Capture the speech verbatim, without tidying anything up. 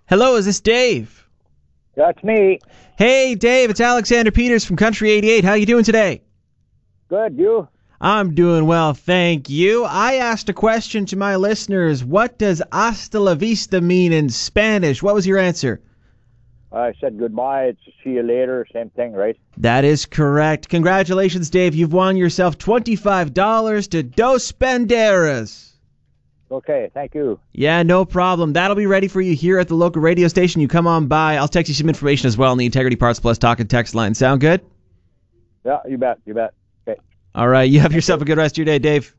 Hello, is this Dave? That's me. Hey, Dave, it's Alexander Peters from Country eighty-eight. How you doing today? Good, you? I'm doing well, thank you. I asked a question to my listeners. What does hasta la vista mean in Spanish? What was your answer? I said goodbye. It's see you later. Same thing, right? That is correct. Congratulations, Dave. You've won yourself twenty-five dollars to Dos Banderas. Okay, thank you. Yeah, no problem. That'll be ready for you here at the local radio station. You come on by. I'll text you some information as well on the Integrity Parts Plus talk and text line. Sound good? Yeah, you bet, you bet. Okay. All right, you have yourself a good rest of your day, Dave.